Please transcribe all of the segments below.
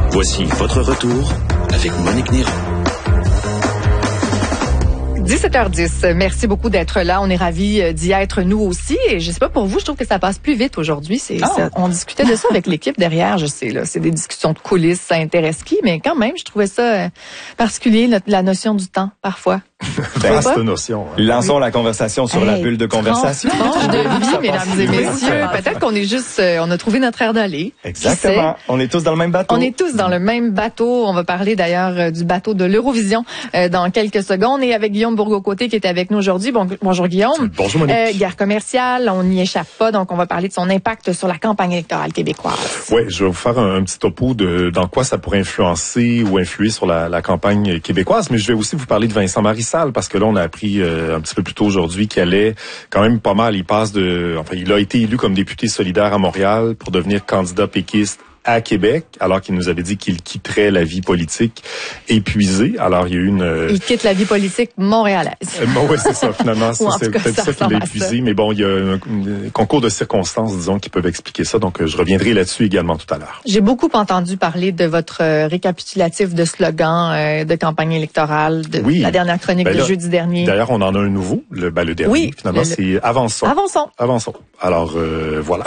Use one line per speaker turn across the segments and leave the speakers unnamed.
Voici votre retour avec Monique Néron.
17h10. Merci beaucoup d'être là. On est ravis d'y être nous aussi. Et je sais pas pour vous, je trouve que ça passe plus vite aujourd'hui. On discutait de ça avec l'équipe derrière. Je sais, là, c'est des discussions de coulisses, ça intéresse qui, mais quand même, je trouvais ça particulier, la notion du temps, parfois.
Vaste notion. Hein.
Lançons la conversation sur la bulle de conversation.
Tranche de vie, mesdames et messieurs. Peut-être qu'on est juste, on a trouvé notre air d'aller.
Exactement. On est tous dans le même bateau.
On est tous dans le même bateau. On va parler d'ailleurs du bateau de l'Eurovision dans quelques secondes. Et avec Guillaume Bourgault-Côté qui est avec nous aujourd'hui. Bonjour Guillaume.
Bonjour Monique.
Guerre commerciale, on n'y échappe pas. Donc on va parler de son impact sur la campagne électorale québécoise.
Oui, je vais vous faire un petit topo de dans quoi ça pourrait influencer ou influer sur la campagne québécoise. Mais je vais aussi vous parler de Vincent Marissal parce que là on a appris un petit peu plus tôt aujourd'hui qu'il allait quand même pas mal. Il a été élu comme député solidaire à Montréal pour devenir candidat péquiste à Québec, alors qu'il nous avait dit qu'il quitterait la vie politique épuisé. Alors, il y a eu
Il quitte la vie politique montréalaise.
Oui, c'est ça, finalement.
C'est
peut-être ça qui l'a épuisé. Mais bon, il y a un concours de circonstances, disons, qui peuvent expliquer ça. Donc, je reviendrai là-dessus également tout à l'heure.
J'ai beaucoup entendu parler de votre récapitulatif de slogan de campagne électorale, la dernière chronique de jeudi dernier.
D'ailleurs, on en a un nouveau, le dernier, finalement, c'est Avançons. Avançons. Alors, voilà.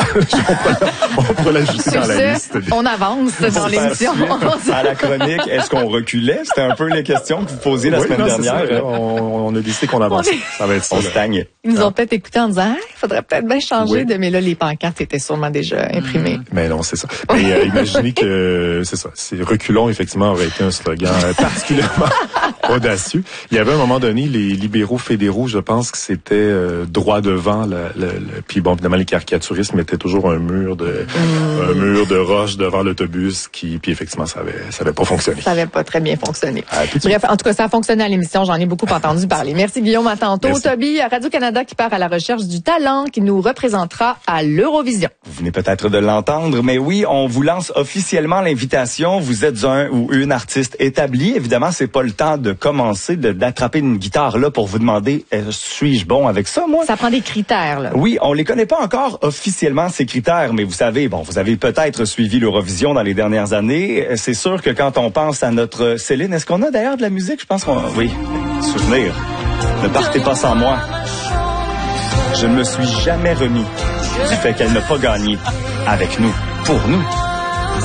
on pourrait l'ajouter dans la liste.
On avance dans l'émission.
À la chronique, est-ce qu'on reculait? C'était un peu les questions que vous posiez la semaine dernière.
On a décidé qu'on avançait. Ça va être ça.
On stagne.
Ils nous ont peut-être écouté en disant, il faudrait peut-être bien changer mais là, les pancartes étaient sûrement déjà imprimées.
Mais non, c'est ça. Mais imaginez que, c'est ça. Reculons, effectivement, aurait été un slogan particulièrement audacieux. Il y avait à un moment donné, les libéraux fédéraux, je pense que c'était droit devant. Puis bon, évidemment, les caricaturistes mettaient toujours un mur de roche devant l'autobus puis effectivement, ça avait pas fonctionné.
Ça avait pas très bien fonctionné. Bref, en tout cas, ça a fonctionné à l'émission. J'en ai beaucoup entendu parler. Merci Guillaume, à tantôt. Toby, à Radio-Canada qui part à la recherche du talent qui nous représentera à l'Eurovision.
Vous venez peut-être de l'entendre, mais oui, on vous lance officiellement l'invitation. Vous êtes un ou une artiste établie. Évidemment, c'est pas le temps de commencer d'attraper une guitare là pour vous demander suis-je bon avec ça, moi?
Ça prend des critères, là.
Oui, on les connaît pas encore officiellement, ces critères, mais vous savez, vous avez peut-être suivi l'Eurovision dans les dernières années. C'est sûr que quand on pense à notre Céline, est-ce qu'on a d'ailleurs de la musique? Je pense oui. Souvenir. Ne partez pas sans moi. Je ne me suis jamais remis du fait qu'elle n'a pas gagné avec nous, pour nous.